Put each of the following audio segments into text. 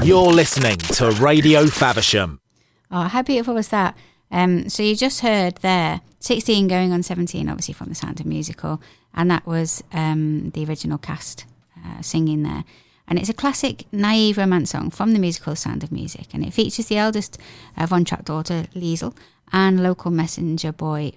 You're listening to Radio Faversham. Oh, how beautiful was that? So you just heard there 16 going on 17, obviously from The Sound of Musical, and that was the original cast singing there. And it's a classic naive romance song from the musical Sound of Music, and it features the eldest Von Trapp daughter, Liesl, and local messenger boy,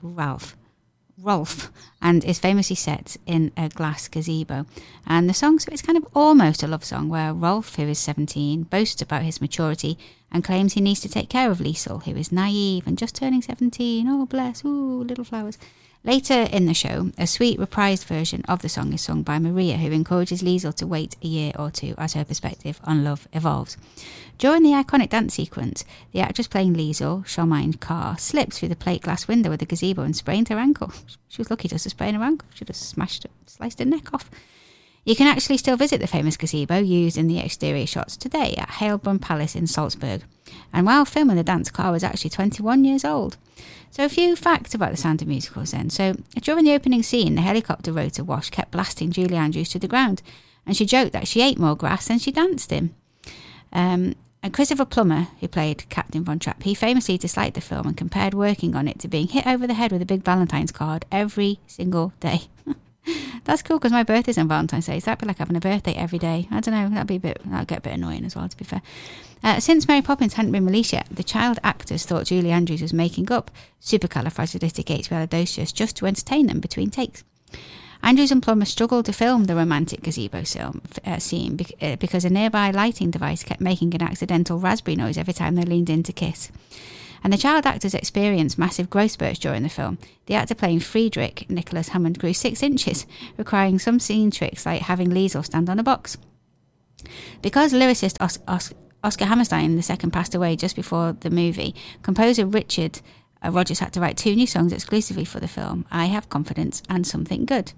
Rolf, and is famously set in a glass gazebo. And the song, so it's kind of almost a love song where Rolf, who is 17, boasts about his maturity and claims he needs to take care of Liesl, who is naive and just turning 17. Oh, bless, ooh, little flowers. Later in the show, a sweet reprised version of the song is sung by Maria, who encourages Liesl to wait a year or two as her perspective on love evolves. During the iconic dance sequence, the actress playing Liesl, Charmaine Carr, slipped through the plate glass window of the gazebo and sprained her ankle. She was lucky just to sprain her ankle. She just sliced her neck off. You can actually still visit the famous gazebo used in the exterior shots today at Heilbronn Palace in Salzburg. And while filming the dance, Carr was actually 21 years old. So a few facts about the Sound of Musicals then. So during the opening scene, the helicopter rotor wash kept blasting Julie Andrews to the ground, and she joked that she ate more grass than she danced in. And Christopher Plummer, who played Captain Von Trapp, he famously disliked the film and compared working on it to being hit over the head with a big Valentine's card every single day. That's cool, because my birthday's on Valentine's Day, so that'd be like having a birthday every day. I don't know, that'd get a bit annoying as well, to be fair. Since Mary Poppins hadn't been released yet, the child actors thought Julie Andrews was making up supercalifragilisticexpialidocious just to entertain them between takes. Andrews and Plummer struggled to film the romantic gazebo scene because a nearby lighting device kept making an accidental raspberry noise every time they leaned in to kiss. And the child actors experienced massive growth spurts during the film. The actor playing Friedrich, Nicholas Hammond, grew 6 inches, requiring some scene tricks like having Liesl stand on a box. Because lyricist Oscar Hammerstein II passed away just before the movie, composer Richard Rodgers had to write 2 new songs exclusively for the film, I Have Confidence and Something Good.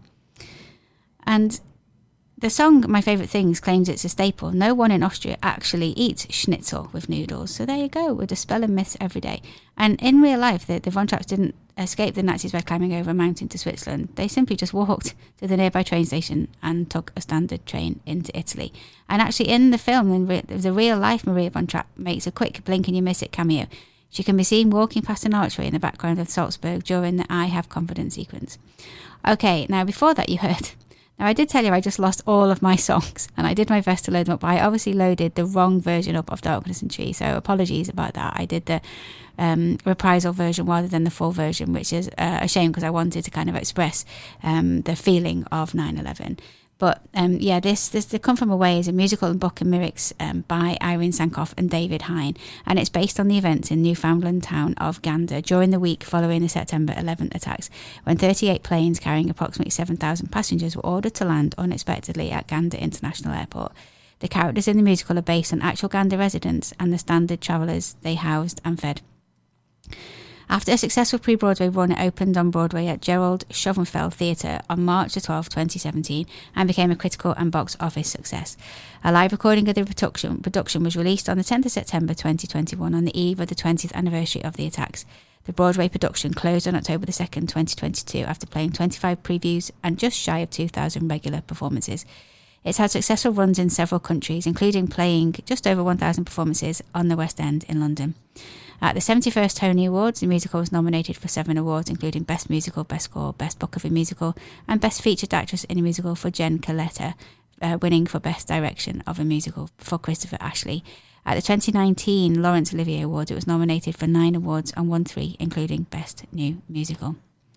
And the song My Favourite Things claims it's a staple. No one in Austria actually eats schnitzel with noodles. So there you go, we're dispelling myths every day. And in real life, the Von Trapps didn't escape the Nazis by climbing over a mountain to Switzerland. They simply just walked to the nearby train station and took a standard train into Italy. And actually in the film, the real-life Maria Von Trapp makes a quick blink-and-you-miss-it cameo. She can be seen walking past an archway in the background of Salzburg during the I Have Confidence sequence. Okay, now before that you heard... Now, I did tell you I just lost all of my songs, and I did my best to load them up, but I obviously loaded the wrong version up of Darkness and Tree, so apologies about that. I did the reprisal version rather than the full version, which is a shame because I wanted to kind of express the feeling of 9/11. But yeah, this The Come From Away is a musical and book and lyrics by Irene Sankoff and David Hine, and it's based on the events in Newfoundland town of Gander during the week following the September 11th attacks, when 38 planes carrying approximately 7,000 passengers were ordered to land unexpectedly at Gander International Airport. The characters in the musical are based on actual Gander residents and the standard travellers they housed and fed. After a successful pre-Broadway run, it opened on Broadway at Gerald Schoenfeld Theatre on March 12, 2017, and became a critical and box office success. A live recording of the production was released on the 10th of September 2021 on the eve of the 20th anniversary of the attacks. The Broadway production closed on October 2nd, 2022, after playing 25 previews and just shy of 2,000 regular performances. It's had successful runs in several countries, including playing just over 1,000 performances on the West End in London. At the 71st Tony Awards, the musical was nominated for 7 awards, including Best Musical, Best Score, Best Book of a Musical, and Best Featured Actress in a Musical for Jen Coletta, winning for Best Direction of a Musical for Christopher Ashley. At the 2019 Laurence Olivier Awards, it was nominated for 9 awards and won 3, including Best New Musical.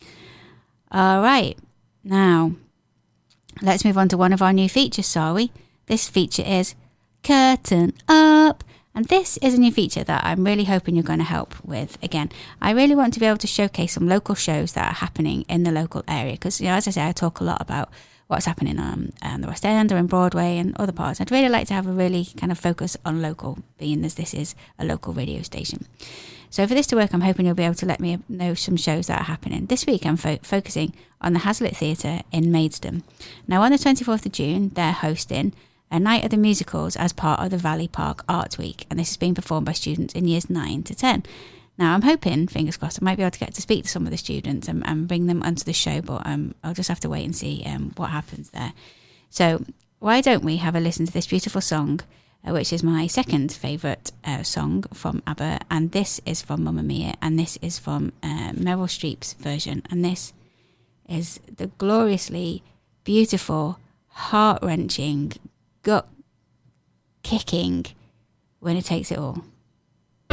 All right, now let's move on to one of our new features, shall we? This feature is Curtain Up. And this is a new feature that I'm really hoping you're going to help with. Again, I really want to be able to showcase some local shows that are happening in the local area. Because, you know, as I say, I talk a lot about what's happening on the West End or in Broadway and other parts. I'd really like to have a really kind of focus on local, being as this is a local radio station. So for this to work, I'm hoping you'll be able to let me know some shows that are happening. This week, I'm focusing on the Hazlitt Theatre in Maidstone. Now, on the 24th of June, they're hosting a night of the musicals as part of the Valley Park Arts Week, and this is being performed by students in years 9 to 10. Now, I'm hoping, fingers crossed, I might be able to get to speak to some of the students and bring them onto the show, but I'll just have to wait and see what happens there. So why don't we have a listen to this beautiful song which is my second favourite song from ABBA, and this is from Mamma Mia, and this is from Meryl Streep's version, and this is the gloriously beautiful, heart-wrenching, gut-kicking Winner Takes It All.